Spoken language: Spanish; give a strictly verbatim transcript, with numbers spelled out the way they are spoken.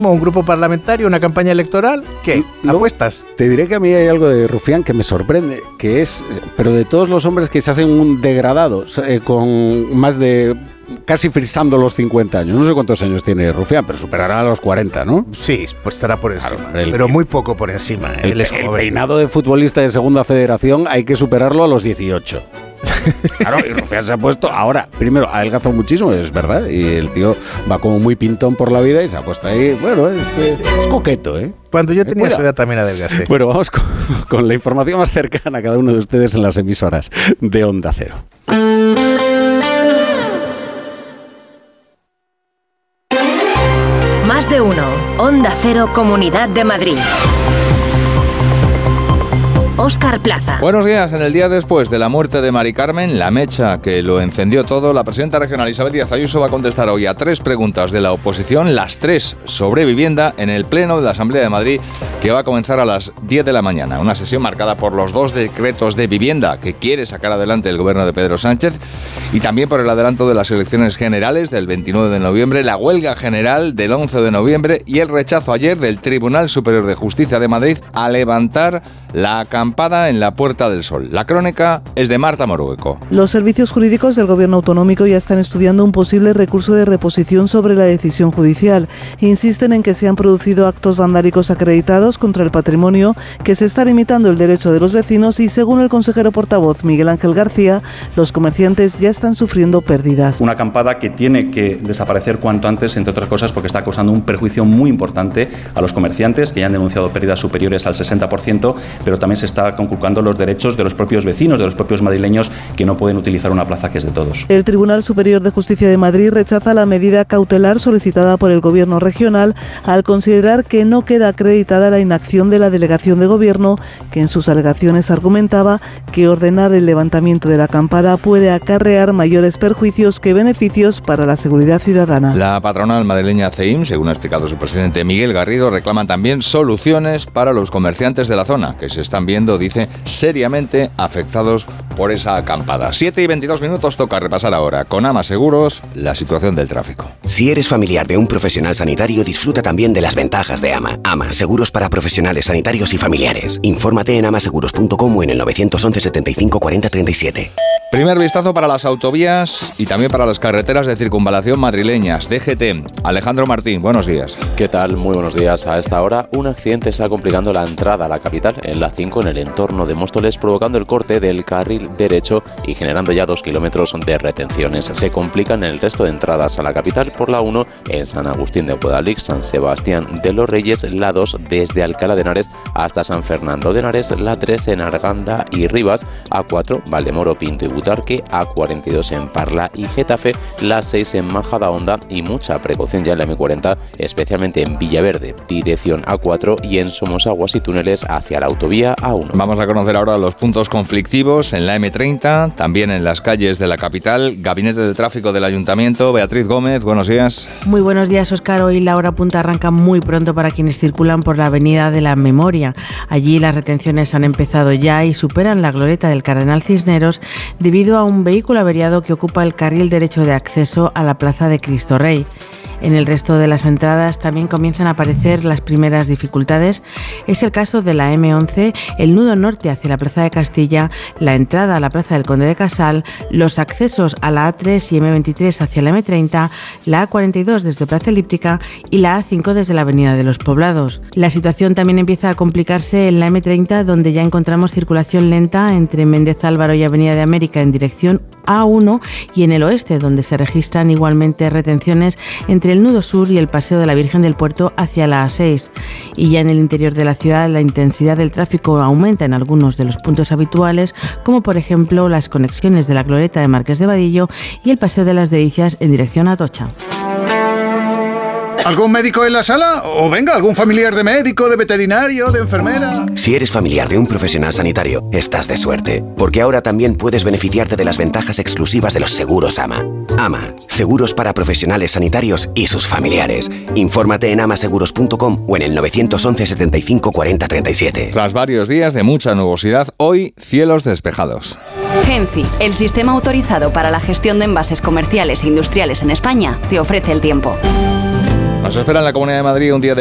un grupo parlamentario, una campaña electoral, ¿qué? Luego, ¿apuestas? Te diré que a mí hay algo de Rufián que me sorprende, que es, pero de todos los hombres que se hacen un degradado, eh, con más de, casi frisando los cincuenta años, no sé cuántos años tiene Rufián, pero superará los cuarenta, ¿no? Sí, pues estará por encima, claro, el, pero muy poco por encima. El, él es el joven. peinado de futbolista de segunda federación hay que superarlo a los dieciocho. Claro, y Rufián se ha puesto, ahora, primero, ha adelgazado muchísimo, es verdad, y el tío va como muy pintón por la vida y se ha puesto ahí, bueno, es, es coqueto, ¿eh? Cuando yo tenía Cuida. su edad también adelgacé. Bueno, vamos con, con la información más cercana a cada uno de ustedes en las emisoras de Onda Cero. Más de uno. Onda Cero, Comunidad de Madrid. Óscar Plaza. Buenos días. En el día después de la muerte de Mari Carmen, la mecha que lo encendió todo, la presidenta regional Isabel Díaz Ayuso va a contestar hoy a tres preguntas de la oposición, las tres sobre vivienda, en el Pleno de la Asamblea de Madrid, que va a comenzar a las diez de la mañana. Una sesión marcada por los dos decretos de vivienda que quiere sacar adelante el gobierno de Pedro Sánchez y también por el adelanto de las elecciones generales del veintinueve de noviembre, la huelga general del once de noviembre y el rechazo ayer del Tribunal Superior de Justicia de Madrid a levantar la acampada en la Puerta del Sol. La crónica es de Marta Morueco. Los servicios jurídicos del Gobierno autonómico ya están estudiando un posible recurso de reposición sobre la decisión judicial. Insisten en que se han producido actos vandálicos acreditados contra el patrimonio, que se está limitando el derecho de los vecinos y, según el consejero portavoz Miguel Ángel García, los comerciantes ya están sufriendo pérdidas. Una acampada que tiene que desaparecer cuanto antes, entre otras cosas porque está causando un perjuicio muy importante a los comerciantes, que ya han denunciado pérdidas superiores al sesenta por ciento, pero también se está conculcando los derechos de los propios vecinos, de los propios madrileños, que no pueden utilizar una plaza que es de todos. El Tribunal Superior de Justicia de Madrid rechaza la medida cautelar solicitada por el Gobierno regional al considerar que no queda acreditada la inacción de la delegación de Gobierno, que en sus alegaciones argumentaba que ordenar el levantamiento de la acampada puede acarrear mayores perjuicios que beneficios para la seguridad ciudadana. La patronal madrileña C E I M, según ha explicado su presidente Miguel Garrido, reclaman también soluciones para los comerciantes de la zona, que se están viendo, dice, seriamente afectados por esa acampada. siete y veintidós minutos, toca repasar ahora con Ama Seguros la situación del tráfico. Si eres familiar de un profesional sanitario, disfruta también de las ventajas de Ama. Ama, seguros para profesionales sanitarios y familiares. Infórmate en amaseguros punto com o en el nueve once setenta y cinco cuarenta treinta y siete. Primer vistazo para las autovías y también para las carreteras de circunvalación madrileñas. D G T. Alejandro Martín, buenos días. ¿Qué tal? Muy buenos días. A esta hora, un accidente está complicando la entrada a la capital en la cinco en el entorno de Móstoles, provocando el corte del carril derecho y generando ya dos kilómetros de retenciones. Se complican el resto de entradas a la capital por la uno en San Agustín de Guadalix, San Sebastián de los Reyes, la dos desde Alcalá de Henares hasta San Fernando de Henares, la tres en Arganda y Rivas, A cuatro Valdemoro, Pinto y Butarque, A cuarenta y dos en Parla y Getafe, la seis en Majadahonda y mucha precaución ya en la eme cuarenta, especialmente en Villaverde, dirección A cuatro y en Somosaguas y túneles hacia la autovía A uno. Vamos a conocer ahora los puntos conflictivos en la eme treinta, también en las calles de la capital. Gabinete de Tráfico del Ayuntamiento, Beatriz Gómez, buenos días. Muy buenos días, Óscar. Hoy la hora punta arranca muy pronto para quienes circulan por la Avenida de la Memoria. Allí las retenciones han empezado ya y superan la glorieta del Cardenal Cisneros debido a un vehículo averiado que ocupa el carril derecho de acceso a la Plaza de Cristo Rey. En el resto de las entradas también comienzan a aparecer las primeras dificultades. Es el caso de la eme once, el nudo norte hacia la Plaza de Castilla, la entrada a la Plaza del Conde de Casal, los accesos a la a tres y eme veintitrés hacia la eme treinta, la a cuarenta y dos desde Plaza Elíptica y la a cinco desde la Avenida de los Poblados. La situación también empieza a complicarse en la eme treinta, donde ya encontramos circulación lenta entre Méndez Álvaro y Avenida de América en dirección a uno y en el oeste, donde se registran igualmente retenciones entre el nudo sur y el Paseo de la Virgen del Puerto hacia la a seis. Y ya en el interior de la ciudad la intensidad del tráfico aumenta en algunos de los puntos habituales, como por ejemplo las conexiones de la Glorieta de Marqués de Vadillo y el Paseo de las Delicias en dirección a Atocha. ¿Algún médico en la sala? O venga, algún familiar de médico, de veterinario, de enfermera. Si eres familiar de un profesional sanitario, estás de suerte, porque ahora también puedes beneficiarte de las ventajas exclusivas de los seguros AMA. AMA, seguros para profesionales sanitarios y sus familiares. Infórmate en amaseguros punto com o en el nueve once setenta y cinco cuarenta treinta y siete. Tras varios días de mucha nubosidad, hoy cielos despejados. Genci, el sistema autorizado para la gestión de envases comerciales e industriales en España, te ofrece el tiempo. Nos espera en la Comunidad de Madrid un día de